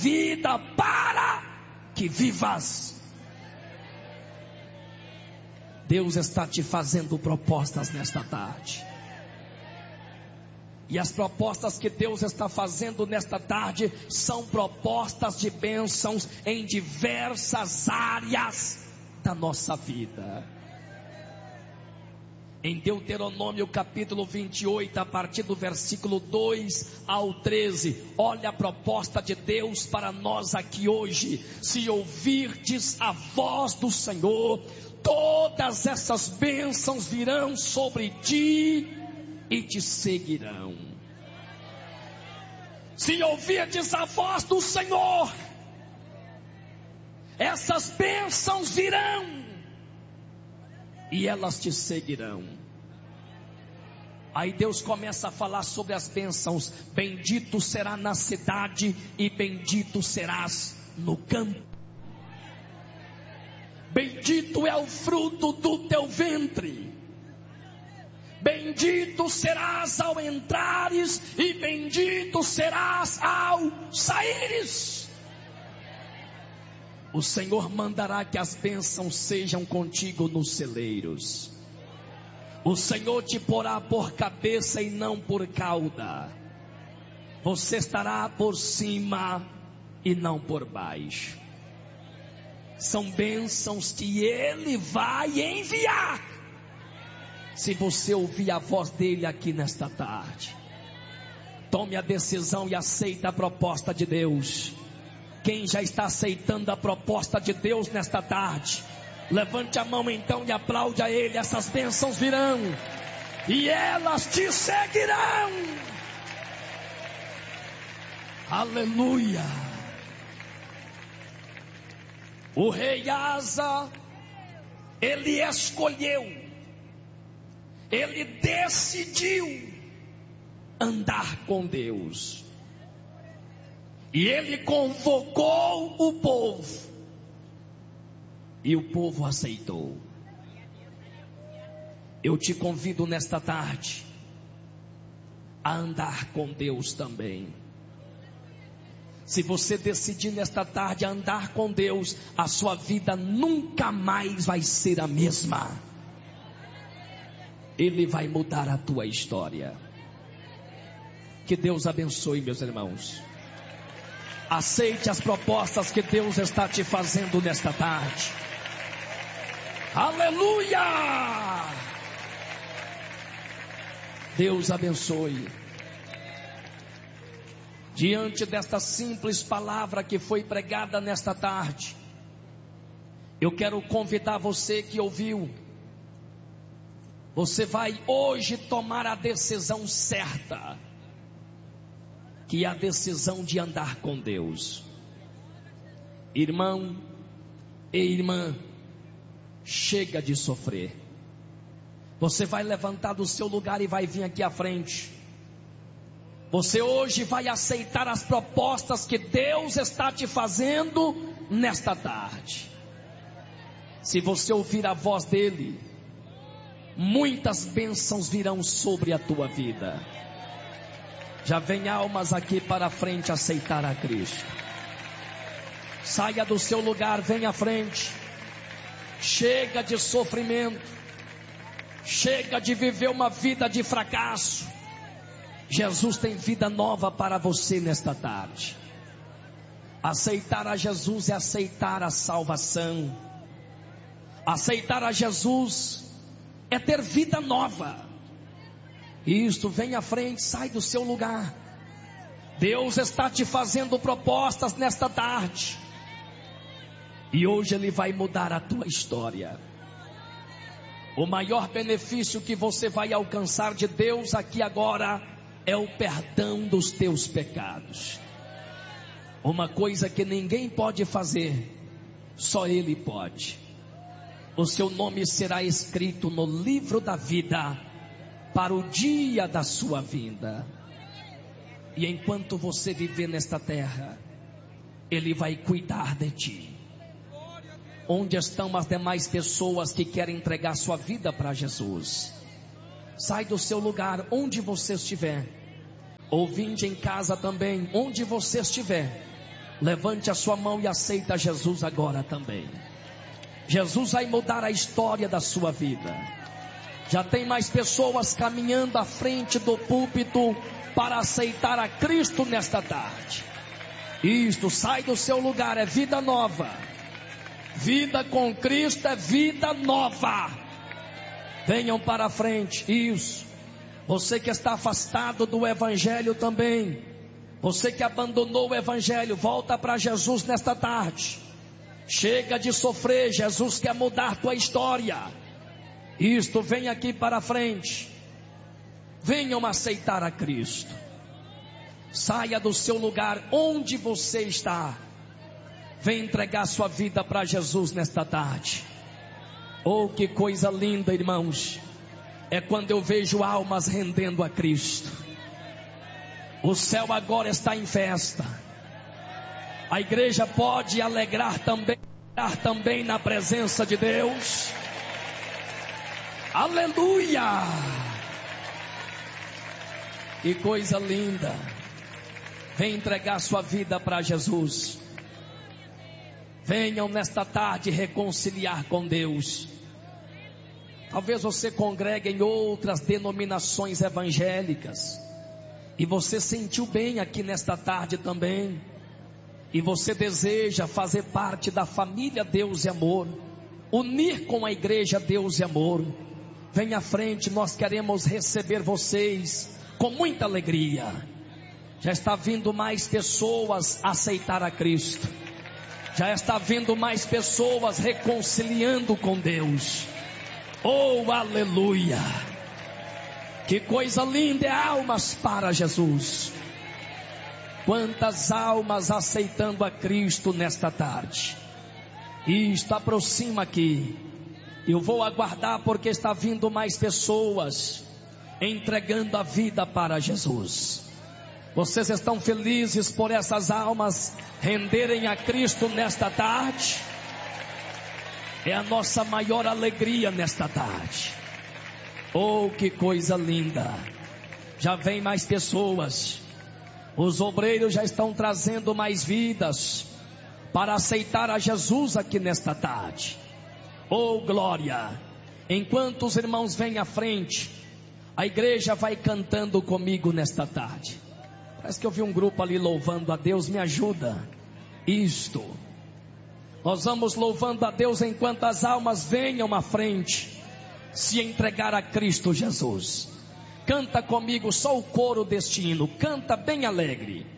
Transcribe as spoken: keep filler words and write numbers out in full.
vida para que vivas. Deus está te fazendo propostas nesta tarde. E as propostas que Deus está fazendo nesta tarde são propostas de bênçãos em diversas áreas da nossa vida. Em Deuteronômio capítulo vinte e oito, a partir do versículo dois ao treze, olha a proposta de Deus para nós aqui hoje. Se ouvirdes a voz do Senhor, todas essas bênçãos virão sobre ti e te seguirão. Se ouvirdes a voz do Senhor, essas bênçãos virão e elas te seguirão. Aí Deus começa a falar sobre as bênçãos. Bendito será na cidade e bendito serás no campo. Bendito é o fruto do teu ventre. Bendito serás ao entrares e bendito serás ao saíres. O Senhor mandará que as bênçãos sejam contigo nos celeiros. O Senhor te porá por cabeça e não por cauda. Você estará por cima e não por baixo. São bênçãos que Ele vai enviar, se você ouvir a voz dEle aqui nesta tarde. Tome a decisão e aceita a proposta de Deus. Quem já está aceitando a proposta de Deus nesta tarde, levante a mão então e aplaude a Ele. Essas bênçãos virão e elas te seguirão. Aleluia. O rei Asa, ele escolheu, ele decidiu andar com Deus. E ele convocou o povo. E o povo aceitou. Eu te convido nesta tarde a andar com Deus também. Se você decidir nesta tarde andar com Deus, a sua vida nunca mais vai ser a mesma. Ele vai mudar a tua história. Que Deus abençoe, meus irmãos. Aceite as propostas que Deus está te fazendo nesta tarde. Aleluia! Deus abençoe. Diante desta simples palavra que foi pregada nesta tarde, eu quero convidar você que ouviu. Você vai hoje tomar a decisão certa, que é a decisão de andar com Deus. Irmão e irmã, chega de sofrer. Você vai levantar do seu lugar e vai vir aqui à frente. Você hoje vai aceitar as propostas que Deus está te fazendo nesta tarde. Se você ouvir a voz dEle, muitas bênçãos virão sobre a tua vida. Já vem almas aqui para a frente aceitar a Cristo. Saia do seu lugar, venha à frente. Chega de sofrimento. Chega de viver uma vida de fracasso. Jesus tem vida nova para você nesta tarde. Aceitar a Jesus é aceitar a salvação. Aceitar a Jesus é ter vida nova. Isto, vem à frente, sai do seu lugar. Deus está te fazendo propostas nesta tarde. E hoje Ele vai mudar a tua história. O maior benefício que você vai alcançar de Deus aqui agora é o perdão dos teus pecados. Uma coisa que ninguém pode fazer, só Ele pode. O seu nome será escrito no livro da vida para o dia da sua vinda. E enquanto você viver nesta terra, Ele vai cuidar de ti. Onde estão as demais pessoas que querem entregar sua vida para Jesus? Sai do seu lugar, onde você estiver. Ouvinte em casa também, onde você estiver. Levante a sua mão e aceita Jesus agora também. Jesus vai mudar a história da sua vida. Já tem mais pessoas caminhando à frente do púlpito para aceitar a Cristo nesta tarde. Isto, sai do seu lugar, é vida nova. Vida com Cristo é vida nova. Venham para a frente, isso. Você que está afastado do Evangelho também. Você que abandonou o Evangelho, volta para Jesus nesta tarde. Chega de sofrer, Jesus quer mudar tua história. Isto, vem aqui para a frente. Venham aceitar a Cristo. Saia do seu lugar onde você está. Vem entregar sua vida para Jesus nesta tarde. Oh, que coisa linda, irmãos. É quando eu vejo almas rendendo a Cristo. O céu agora está em festa. A igreja pode alegrar também, alegrar também na presença de Deus. Aleluia! Que coisa linda. Vem entregar sua vida para Jesus. Venham nesta tarde reconciliar com Deus. Talvez você congregue em outras denominações evangélicas. E você sentiu bem aqui nesta tarde também. E você deseja fazer parte da família Deus e Amor. Unir com a igreja Deus e Amor. Venha à frente, nós queremos receber vocês com muita alegria. Já está vindo mais pessoas aceitar a Cristo. Já está vindo mais pessoas reconciliando com Deus. Oh, aleluia! Que coisa linda é almas para Jesus. Quantas almas aceitando a Cristo nesta tarde. E está aproxima aqui. Eu vou aguardar porque está vindo mais pessoas entregando a vida para Jesus. Vocês estão felizes por essas almas renderem a Cristo nesta tarde? É a nossa maior alegria nesta tarde. Oh, que coisa linda. Já vem mais pessoas. Os obreiros já estão trazendo mais vidas para aceitar a Jesus aqui nesta tarde. Oh, glória. Enquanto os irmãos vêm à frente, a igreja vai cantando comigo nesta tarde. Parece que eu vi um grupo ali louvando a Deus. Me ajuda. Isto. Nós vamos louvando a Deus enquanto as almas venham à frente se entregar a Cristo Jesus. Canta comigo só o coro deste hino. Canta bem alegre.